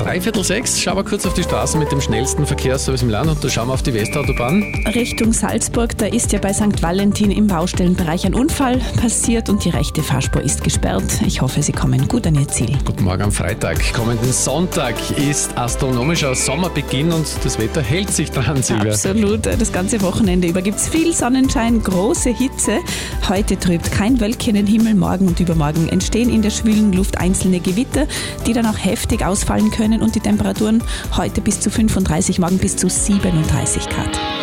5:15. Schauen wir kurz auf die Straßen mit dem schnellsten Verkehrsservice im Land und da schauen wir auf die Westautobahn. Richtung Salzburg, da ist ja bei St. Valentin im Baustellenbereich ein Unfall passiert und die rechte Fahrspur ist gesperrt. Ich hoffe, Sie kommen gut an Ihr Ziel. Guten Morgen am Freitag. Kommenden Sonntag ist astronomischer Sommerbeginn und das Wetter hält sich dran, Silvia. Absolut. Das ganze Wochenende über gibt es viel Sonnenschein, große Hitze. Heute trübt kein Wölkchen den Himmel. Morgen und übermorgen entstehen in der schwülen Luft einzelne Gewitter, die dann auch heftig ausfallen können und die Temperaturen heute bis zu 35, morgen bis zu 37 Grad.